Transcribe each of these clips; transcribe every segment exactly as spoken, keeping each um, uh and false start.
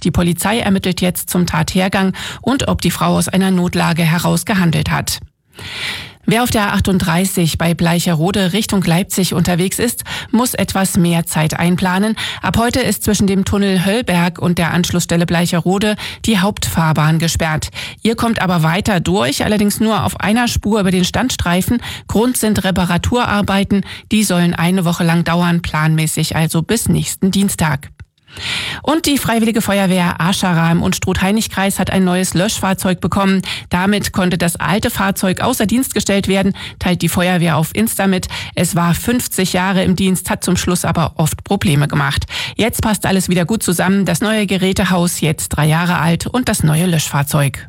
Die Polizei ermittelt jetzt zum Tathergang und ob die Frau aus einer Notlage heraus gehandelt hat. Wer auf der A achtunddreißig bei Bleicherode Richtung Leipzig unterwegs ist, muss etwas mehr Zeit einplanen. Ab heute ist zwischen dem Tunnel Höllberg und der Anschlussstelle Bleicherode die Hauptfahrbahn gesperrt. Ihr kommt aber weiter durch, allerdings nur auf einer Spur über den Standstreifen. Grund sind Reparaturarbeiten, die sollen eine Woche lang dauern, planmäßig also bis nächsten Dienstag. Und die Freiwillige Feuerwehr Aschara im Unstrut-Hainich-Kreis hat ein neues Löschfahrzeug bekommen. Damit konnte das alte Fahrzeug außer Dienst gestellt werden, teilt die Feuerwehr auf Insta mit. Es war fünfzig Jahre im Dienst, hat zum Schluss aber oft Probleme gemacht. Jetzt passt alles wieder gut zusammen. Das neue Gerätehaus, jetzt drei Jahre alt, und das neue Löschfahrzeug.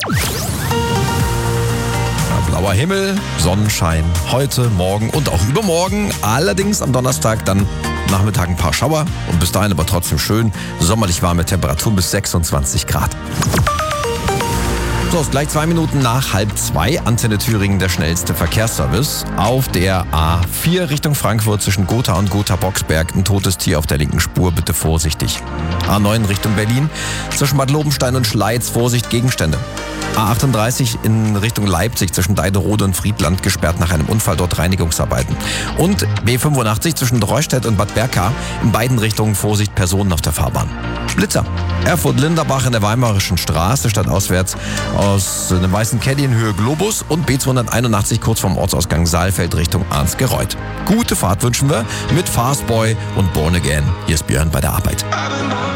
Blauer Himmel, Sonnenschein heute, morgen und auch übermorgen. Allerdings am Donnerstag dann Nachmittag ein paar Schauer und bis dahin aber trotzdem schön sommerlich warme Temperaturen bis sechsundzwanzig Grad. So, ist gleich zwei Minuten nach halb zwei. Antenne Thüringen, der schnellste Verkehrsservice. Auf der A vier Richtung Frankfurt zwischen Gotha und Gotha-Boxberg ein totes Tier auf der linken Spur, bitte vorsichtig. A neun Richtung Berlin zwischen Bad Lobenstein und Schleiz, Vorsicht, Gegenstände. A achtunddreißig in Richtung Leipzig zwischen Deiderode und Friedland gesperrt nach einem Unfall, dort Reinigungsarbeiten. Und B fünfundachtzig zwischen Dreustedt und Bad Berka in beiden Richtungen Vorsicht, Personen auf der Fahrbahn. Blitzer. Erfurt-Linderbach in der Weimarischen Straße stadtauswärts aus einem weißen Caddy in Höhe Globus und B zweihunderteinundachtzig kurz vorm Ortsausgang Saalfeld Richtung Arnsgereuth. Gute Fahrt wünschen wir mit Fastboy und Born Again. Hier ist Björn bei der Arbeit.